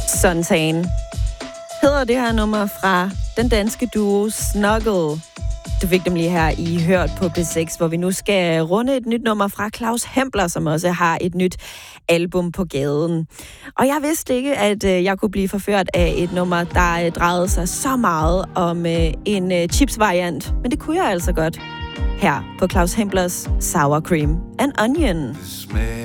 Suntan hedder det her nummer fra den danske duo Snuggle. Du fik dem lige her i Hørt på P6, hvor vi nu skal runde et nyt nummer fra Claus Hempler, som også har et nyt album på gaden. Og jeg vidste ikke, at jeg kunne blive forført af et nummer, der drejede sig så meget om en chips-variant. Men det kunne jeg altså godt her på Claus Hemplers Sour Cream and Onion.